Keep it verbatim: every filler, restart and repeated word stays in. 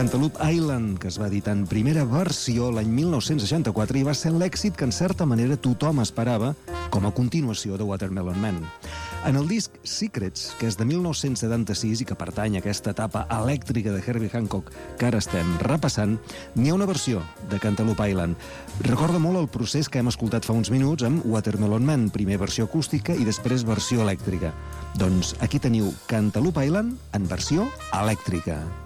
Cantaloupe Island, que es va editar en primera versió l'any mil nou-cents seixanta-quatre i va ser l'èxit que en certa manera tothom esperava com a continuació de Watermelon Man. En el disc Secrets, que és de mil nou-cents setanta-sis i que pertany a aquesta etapa elèctrica de Herbie Hancock que ara estem repassant, n'hi ha una versió de Cantaloupe Island. Recorda molt el procés que hem escoltat fa uns minuts amb Watermelon Man, primer versió acústica i després versió elèctrica. Doncs aquí teniu Cantaloupe Island en versió elèctrica.